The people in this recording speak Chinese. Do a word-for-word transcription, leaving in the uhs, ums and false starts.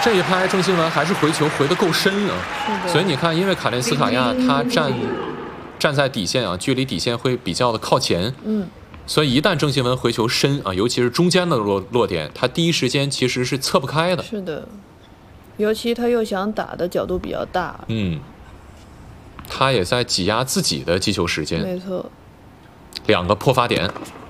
这一拍郑钦文还是回球回得够深啊，所以你看，因为卡列斯卡亚他站站在底线啊，距离底线会比较的靠前， 嗯， 所以一旦郑钦文回球深啊，尤其是中间的落落点，他第一时间其实是侧不开的。 是的，尤其他又想打的角度比较大， 嗯，他也在挤压自己的击球时间。 没错， 两个破发点。